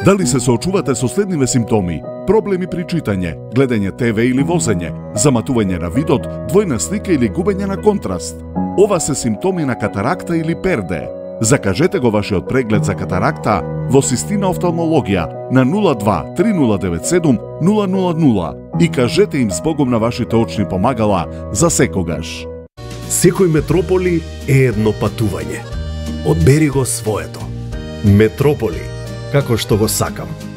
Дали се соочувате со следниве симптоми? Проблеми при читање, гледање ТВ или возење, заматување на видот, двојна слика или губење на контраст? Ова се симптоми на катаракта или перде. Закажете го вашиот преглед за катаракта во Систина офталмологија на 02 3097 000 и кажете им збогом на вашите очни помагала за секогаш. Секој метрополи е едно патување. Одбери го своето. Метрополи, како што го сакам.